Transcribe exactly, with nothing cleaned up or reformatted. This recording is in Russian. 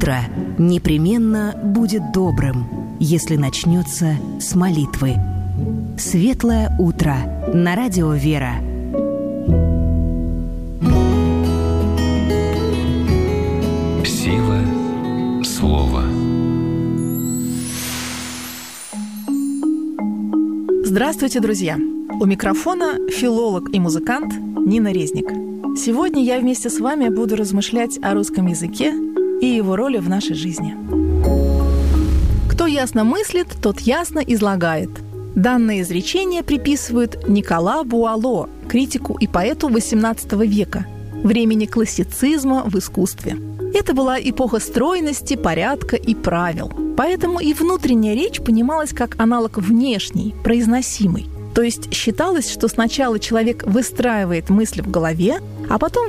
Утро непременно будет добрым, если начнется с молитвы. Светлое утро на радио «Вера». Сила слова. Здравствуйте, друзья! У микрофона филолог и музыкант Нина Резник. Сегодня я вместе с вами буду размышлять о русском языке и его роли в нашей жизни. Кто ясно мыслит, тот ясно излагает. Данное изречение приписывают Никола Буало, критику и поэту восемнадцатого века, времени классицизма в искусстве. Это была эпоха стройности, порядка и правил. Поэтому и внутренняя речь понималась как аналог внешней, произносимой. То есть считалось, что сначала человек выстраивает мысли в голове, а потом